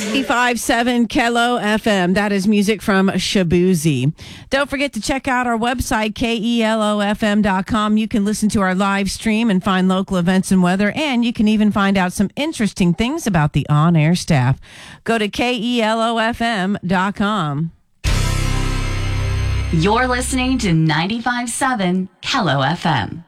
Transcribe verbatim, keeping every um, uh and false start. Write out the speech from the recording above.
ninety-five point seven Kelo F M. That is music from Shabuzi. Don't forget to check out our website, K E L O F M dot com. You can listen to our live stream and find local events and weather, and you can even find out some interesting things about the on-air staff. Go to K E L O F M dot com. You're listening to ninety-five point seven Kelo F M.